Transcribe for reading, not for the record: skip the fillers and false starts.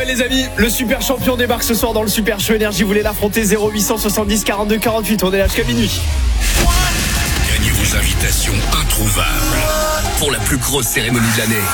Les amis, le super champion débarque ce soir dans le Super Show Énergie. Vous voulez l'affronter? 0870 42 48. On est là jusqu'à minuit. Gagnez vos invitations introuvables pour la plus grosse cérémonie de l'année.